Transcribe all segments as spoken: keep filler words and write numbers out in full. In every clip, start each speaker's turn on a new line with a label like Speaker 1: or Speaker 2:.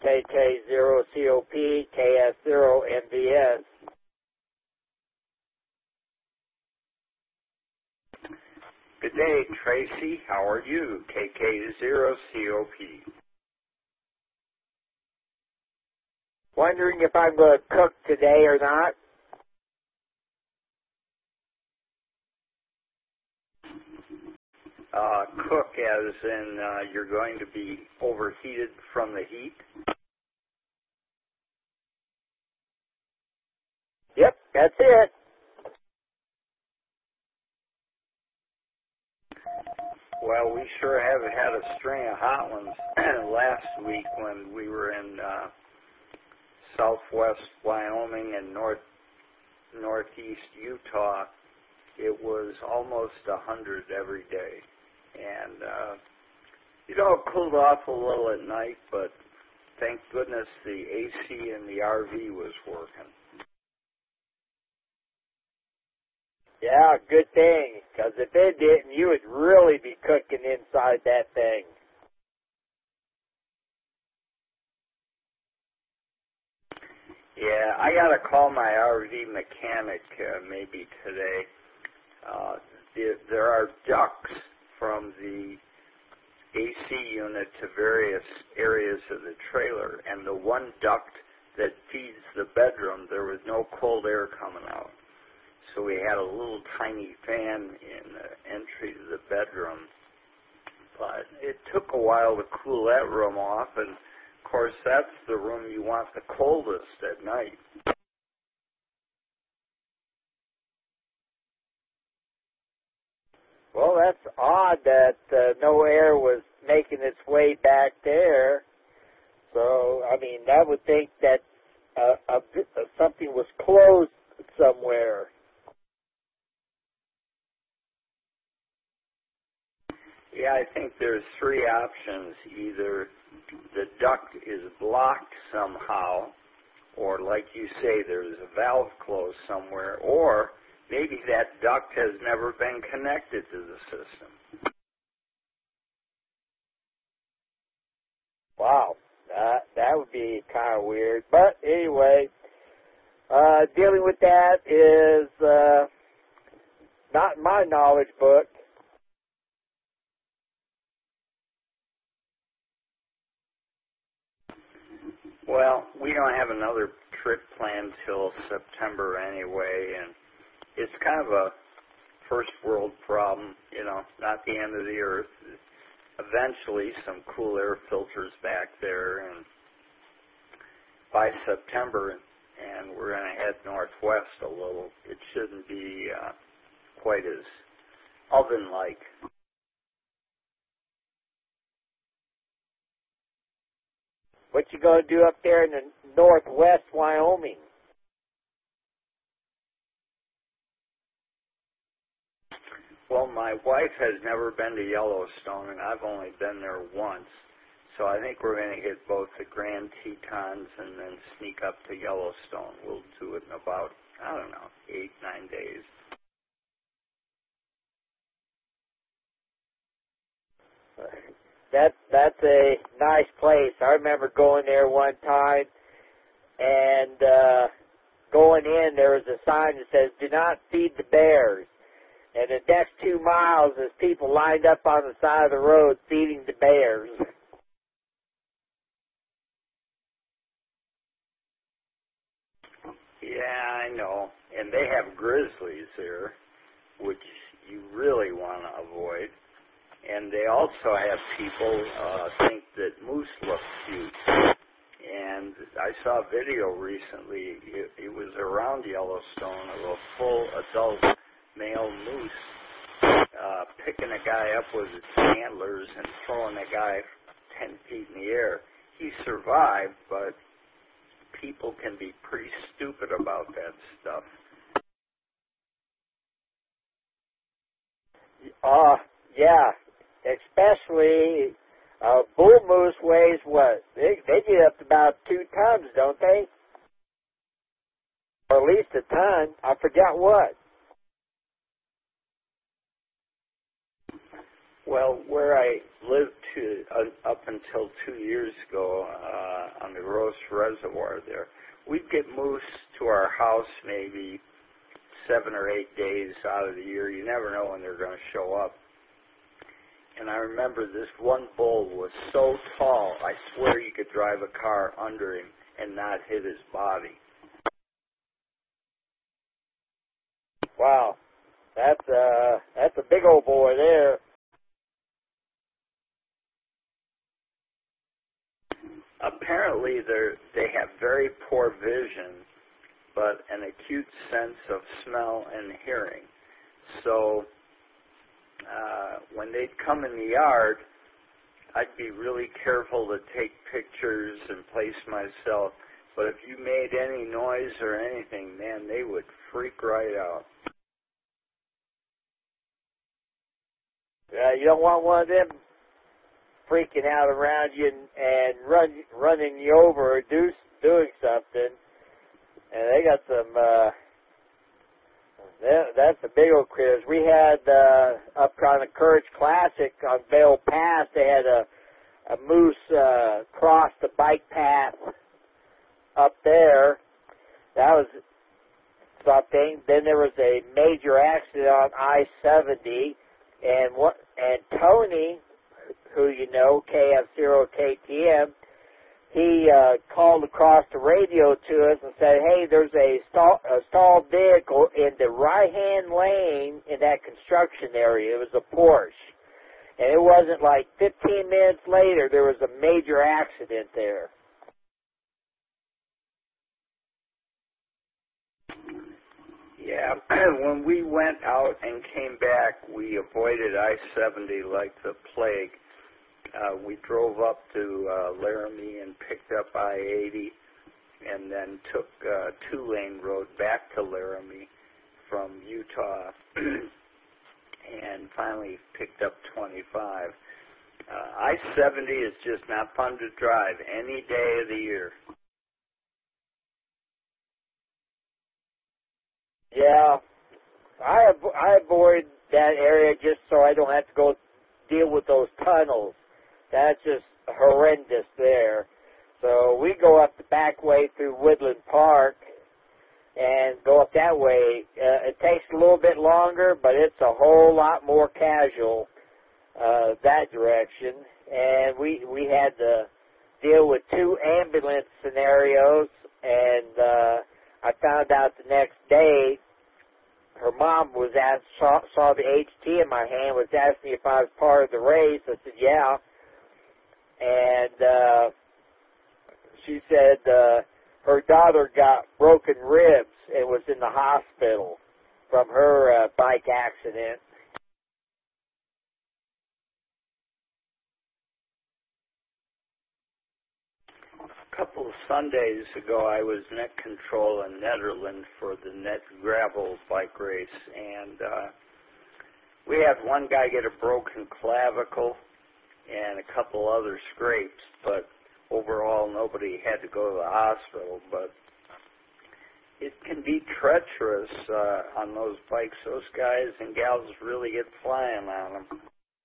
Speaker 1: K K zero C O P, K S zero N V S.
Speaker 2: Good day, Tracy. How are you? K K zero C O P.
Speaker 1: Wondering if I'm going to cook today or not?
Speaker 2: Uh, cook as in uh, you're going to be overheated from the heat?
Speaker 1: Yep, that's it.
Speaker 2: Well, we sure have had a string of hot ones last week when we were in uh, southwest Wyoming and north northeast Utah. It was almost a hundred every day. And, uh, you know, it cooled off a little at night, but thank goodness the A C in the R V was working.
Speaker 1: Yeah, good thing, because if it didn't, you would really be cooking inside that thing.
Speaker 2: Yeah, I got to call my R V mechanic uh, maybe today. Uh, there, there are ducts from the A C unit to various areas of the trailer, and the one duct that feeds the bedroom, there was no cold air coming out. So we had a little tiny fan in the entry to the bedroom, but it took a while to cool that room off, and of course that's the room you want the coldest at night.
Speaker 1: Well, that's odd that uh, no air was making its way back there. So, I mean, I would think that uh, a, uh, something was closed somewhere.
Speaker 2: Yeah, I think there's three options. Either the duct is blocked somehow, or like you say, there's a valve closed somewhere, or maybe that duct has never been connected to the system.
Speaker 1: Wow, that, that would be kind of weird. But anyway, uh, dealing with that is uh, not in my knowledge book.
Speaker 2: Well, we don't have another trip planned till September anyway, and it's kind of a first world problem, you know, not the end of the earth. Eventually some cool air filters back there, and by September, and we're going to head northwest a little, it shouldn't be uh, quite as oven-like.
Speaker 1: What you going to do up there in the northwest Wyoming?
Speaker 2: Well, my wife has never been to Yellowstone, and I've only been there once. So I think we're going to hit both the Grand Tetons and then sneak up to Yellowstone. We'll do it in about, I don't know, eight, nine days.
Speaker 1: That, that's a nice place. I remember going there one time, and uh, going in, there was a sign that says, "Do not feed the bears." And the next two miles, there's people lined up on the side of the road feeding the bears.
Speaker 2: Yeah, I know. And they have grizzlies there, which you really want to avoid. And they also have people uh, think that moose look cute. And I saw a video recently, it, it was around Yellowstone, of a full adult male moose uh, picking a guy up with its antlers and throwing a guy ten feet in the air. He survived, but people can be pretty stupid about that stuff.
Speaker 1: Uh, yeah, especially uh, bull moose weighs what? They, they get up to about two tons, don't they? Or at least a ton. I forgot what.
Speaker 2: Well, where I live to uh, up until two years ago uh, on the Gross Reservoir there, we'd get moose to our house maybe seven or eight days out of the year. You never know when they're going to show up. And I remember this one bull was so tall, I swear you could drive a car under him and not hit his body.
Speaker 1: Wow, that's uh, that's a big old boy there.
Speaker 2: Apparently, they they have very poor vision, but an acute sense of smell and hearing. So uh, when they'd come in the yard, I'd be really careful to take pictures and place myself. But if you made any noise or anything, man, they would freak right out.
Speaker 1: Uh, you don't want one of them freaking out around you and, and run, running you over or do, doing something. And they got some, uh, that's a big old critters. We had, uh, up on the Courage Classic on Vail Pass, they had a, a moose, uh, cross the bike path up there. That was something. Then there was a major accident on I seventy, and what, and Tony, who you know, K F zero K T M, he uh, called across the radio to us and said, hey, there's a, stall, a stalled vehicle in the right-hand lane in that construction area. It was a Porsche. And it wasn't like fifteen minutes later, there was a major accident there.
Speaker 2: Yeah, when we went out and came back, we avoided I seventy like the plague. Uh, we drove up to uh, Laramie and picked up I eighty, and then took uh, two-lane road back to Laramie from Utah, and finally picked up twenty-five. Uh, I seventy is just not fun to drive any day of the year.
Speaker 1: Yeah, I av- I avoid that area just so I don't have to go deal with those tunnels. That's just horrendous there. So we go up the back way through Woodland Park and go up that way. Uh, it takes a little bit longer, but it's a whole lot more casual uh, that direction. And we we had to deal with two ambulance scenarios, and uh, I found out the next day her mom was asked, saw, saw the H T in my hand, was asking me if I was part of the race. I said, yeah. And uh, she said uh, her daughter got broken ribs and was in the hospital from her uh, bike accident.
Speaker 2: A couple of Sundays ago, I was net control in Netherlands for the net gravel bike race, and uh, we had one guy get a broken clavicle and a couple other scrapes, but overall nobody had to go to the hospital. But it can be treacherous uh, on those bikes. Those guys and gals really get flying on them.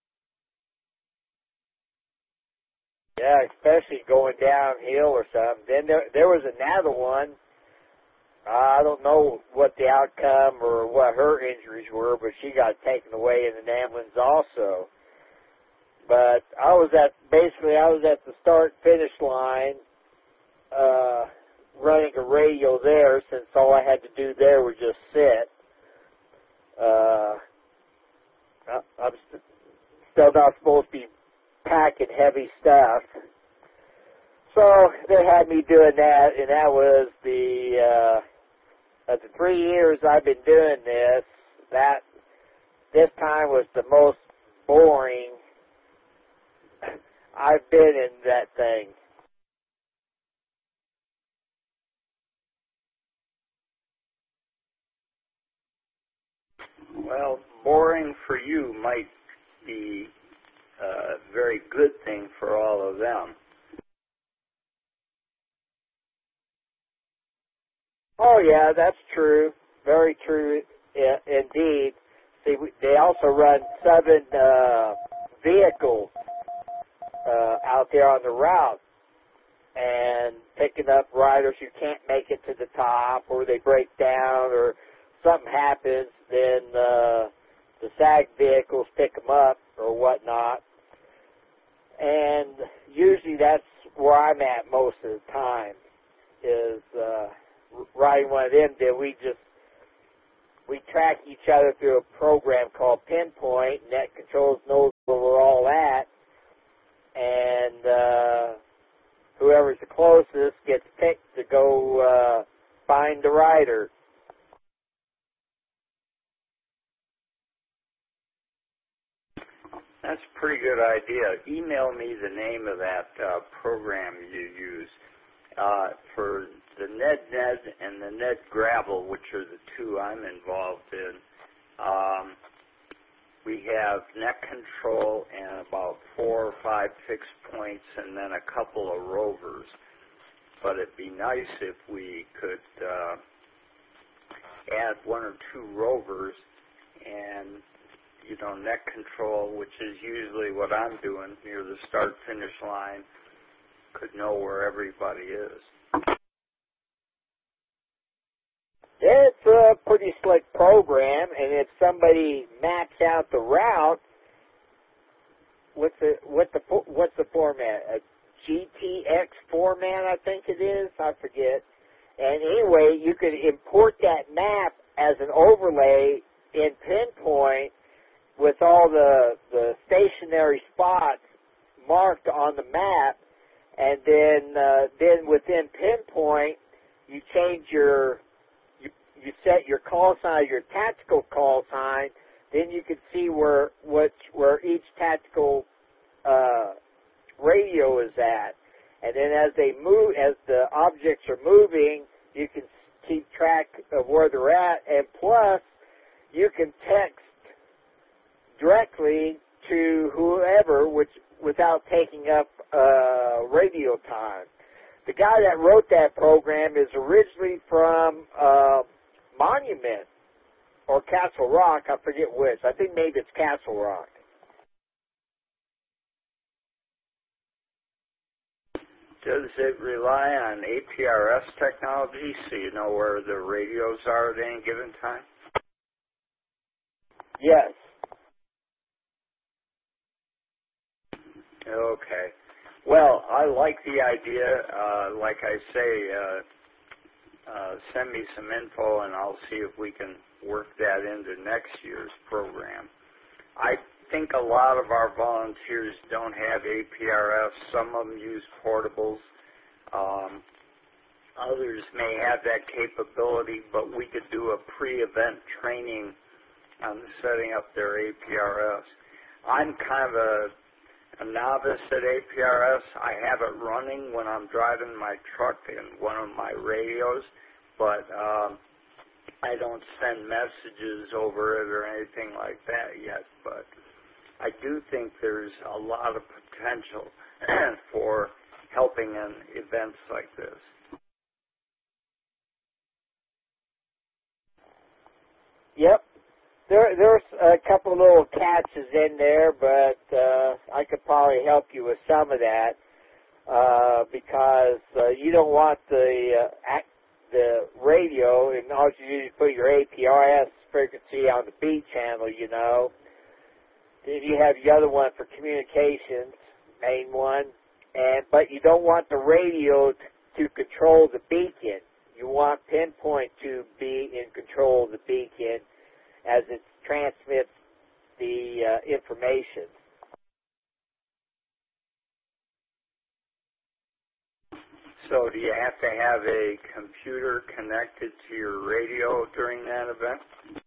Speaker 1: Yeah, especially going downhill or something. Then there, there was another one. Uh, I don't know what the outcome or what her injuries were, but she got taken away in an ambulance also. But I was at, basically I was at the start-finish line uh, running a radio there, since all I had to do there was just sit. Uh, I'm st- still not supposed to be packing heavy stuff. So they had me doing that, and that was the, uh, of the three years I've been doing this, that, this time was the most boring I've been in that thing.
Speaker 2: Well, boring for you might be a very good thing for all of them.
Speaker 1: Oh, yeah, that's true. Very true I- indeed. See, we, they also run seven uh, vehicles uh, out there on the route and picking up riders who can't make it to the top, or they break down, or something happens, then uh, the SAG vehicles pick them up or whatnot. And usually that's where I'm at most of the time, is uh, riding one of them. Then we just we track each other through a program called Pinpoint. Net Controls knows where we're all at, and uh, whoever's the closest gets picked to go uh, find the rider.
Speaker 2: That's a pretty good idea. Email me the name of that uh, program you use. Uh, for the NedNed and the Ned Gravel, which are the two I'm involved in, um, we have net control and about four or five fixed points and then a couple of rovers. But it'd be nice if we could uh, add one or two rovers and, you know, net control, which is usually what I'm doing near the start-finish line, could know where everybody is.
Speaker 1: It's a pretty slick program, and if somebody maps out the route, what's the what the what's the format? A G T X format, I think it is. I forget. And anyway, you could import that map as an overlay in Pinpoint with all the the stationary spots marked on the map, and then uh, then within Pinpoint, you change your you you set your call sign, your tactical call sign. Then you can see where what where each tactical uh, radio is at, and then as they move, as the objects are moving, you can keep track of where they're at, and plus you can text directly to whoever, which without taking up uh, radio time. The guy that wrote that program is originally from uh, Monument or Castle Rock. I forget which. I think maybe it's Castle Rock.
Speaker 2: Does it rely on A P R S technology so you know where the radios are at any given time?
Speaker 1: Yes.
Speaker 2: Okay. Well, I like the idea. Uh, like I say, uh, uh, send me some info and I'll see if we can work that into next year's program. I think a lot of our volunteers don't have A P R S. Some of them use portables. Um, others may have that capability, but we could do a pre-event training on setting up their A P R S. I'm kind of a a novice at A P R S. I have it running when I'm driving my truck and one of my radios, but um, I don't send messages over it or anything like that yet. But I do think there's a lot of potential for helping in events like this.
Speaker 1: Yep. There, there's a couple of little catches in there, but uh, I could probably help you with some of that uh, because uh, you don't want the uh, act, the radio, and all you do is put your A P R S frequency on the B channel, you know. Then you have the other one for communications, main one, and but you don't want the radio to, to control the beacon. You want Pinpoint to be in control of the beacon as it transmits the uh, information.
Speaker 2: So do you have to have a computer connected to your radio during that event?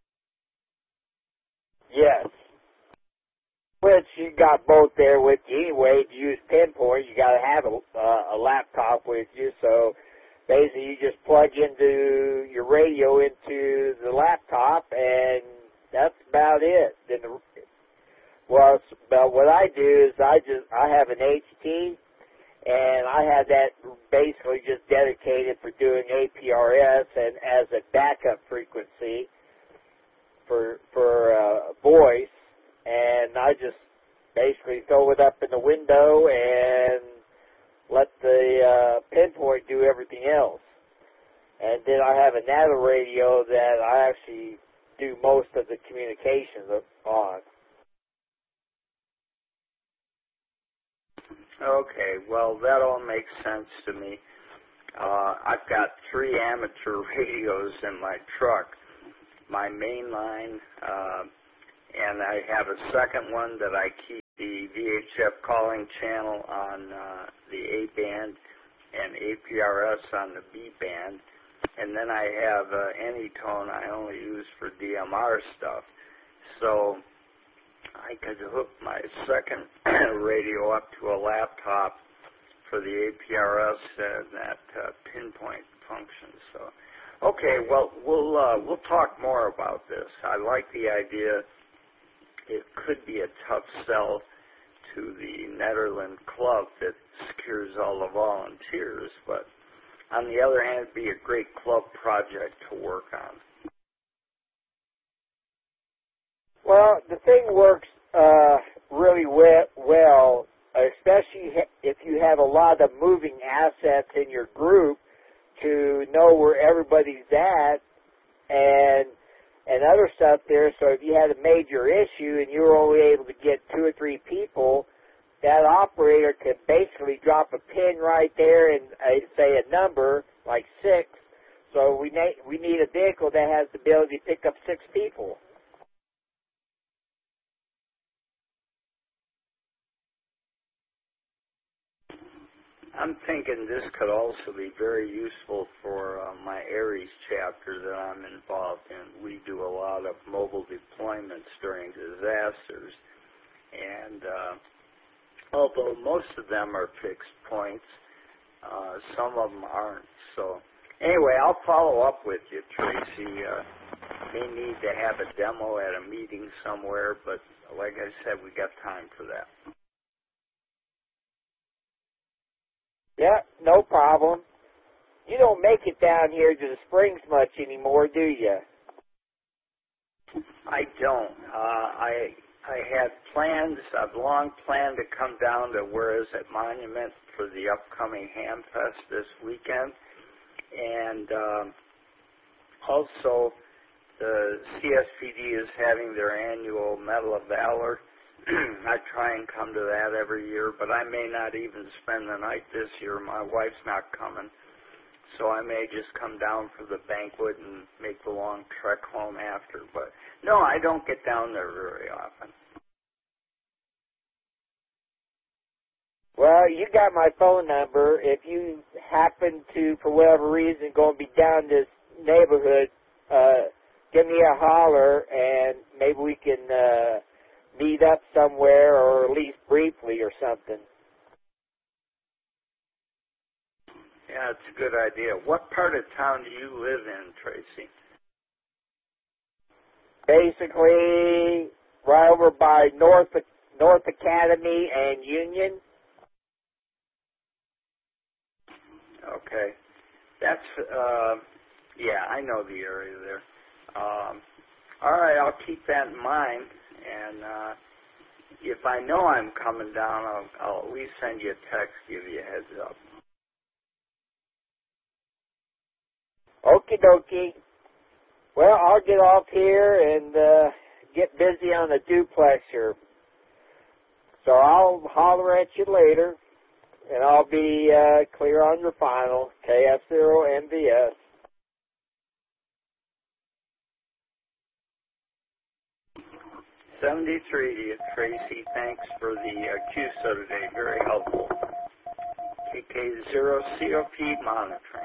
Speaker 1: Yes. Which you got both there with you anyway. To use Pinpoint, you got to have a, uh, a laptop with you. So basically, you just plug into your radio into the laptop, and that's about it. Then, the, well, but what I do is I just I have an H T, and I have that basically just dedicated for doing A P R S and as a backup frequency for for uh, voice, and I just basically throw it up in the window and let the uh, pinpoint do everything else. And then I have a natter radio that I actually do most of the communications on.
Speaker 2: Okay, well, that all makes sense to me. Uh, I've got three amateur radios in my truck, my main line, uh, and I have a second one that I keep the V H F calling channel on uh, the A band and A P R S on the B band. And then I have uh, Anytone I only use for D M R stuff. So I could hook my second radio up to a laptop for the A P R S and that uh, pinpoint function. So, okay, well, we'll uh, we'll talk more about this. I like the idea. It could be a tough sell to the Netherlands club that secures all the volunteers, but on the other hand, it'd be a great club project to work on.
Speaker 1: Well, the thing works uh, really we- well, especially if you have a lot of moving assets in your group to know where everybody's at and and other stuff there. So if you had a major issue and you were only able to get two or three people, that operator could basically drop a pin right there and uh, say a number like six. So we need we need a vehicle that has the ability to pick up six people.
Speaker 2: I'm thinking this could also be very useful for uh, my Aries chapter that I'm involved in. We do a lot of mobile deployments during disasters, and uh, although most of them are fixed points, uh, some of them aren't. So anyway, I'll follow up with you, Tracy. Uh, may need to have a demo at a meeting somewhere, but like I said, we got time for that.
Speaker 1: Yeah, no problem. You don't make it down here to the Springs much anymore, do you?
Speaker 2: I don't. Uh, I I had plans. I've long planned to come down to Whereas at Monument for the upcoming Hamfest this weekend, and um, also the C S P D is having their annual Medal of Valor. I try and come to that every year, but I may not even spend the night this year. My wife's not coming, so I may just come down for the banquet and make the long trek home after. But no, I don't get down there very often.
Speaker 1: Well, you got my phone number. If you happen to, for whatever reason, go and be down this neighborhood, uh, give me a holler, and maybe we can uh, meet up somewhere, or at least briefly or something.
Speaker 2: Yeah, it's a good idea. What part of town do you live in, Tracy?
Speaker 1: Basically, right over by North North Academy and Union.
Speaker 2: Okay. That's, uh, yeah, I know the area there. Um, all right, I'll keep that in mind. And uh, if I know I'm coming down, I'll, I'll at least send you a text, give you a heads up.
Speaker 1: Okie dokie. Well, I'll get off here and uh, get busy on the duplexer. So I'll holler at you later, and I'll be uh, clear on your final, K F zero M V S.
Speaker 2: seventy-three to you, Tracy. Thanks for the uh, Q S O today. Very helpful. K K zero C O P monitoring.